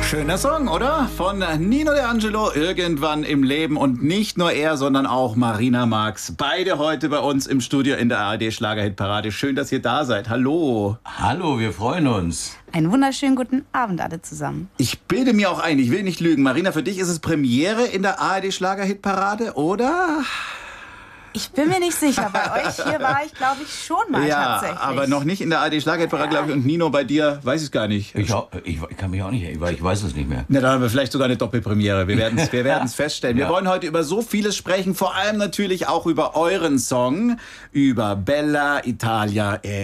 Schöner Song, oder? Von Nino D'Angelo, Irgendwann im Leben. Und nicht nur er, sondern auch Marina Marx. Beide heute bei uns im Studio in der ARD Schlagerhitparade. Schön, dass ihr da seid. Hallo. Hallo, wir freuen uns. Einen wunderschönen guten Abend alle zusammen. Ich bilde mir auch ein, ich will nicht lügen. Marina, für dich ist es Premiere in der ARD Schlagerhitparade, oder? Ich bin mir nicht sicher. Bei euch hier war ich, glaube ich, schon mal tatsächlich. Aber noch nicht in der ARD Schlagerhitparade, glaube ich. Und Nino, bei dir weiß ich es gar nicht. Ich kann mich auch nicht erinnern, ich weiß es nicht mehr. Na, dann haben wir vielleicht sogar eine Doppelpremiere. Wir werden es feststellen. Ja. Wir wollen heute über so vieles sprechen, vor allem natürlich auch über euren Song, über Bella Italia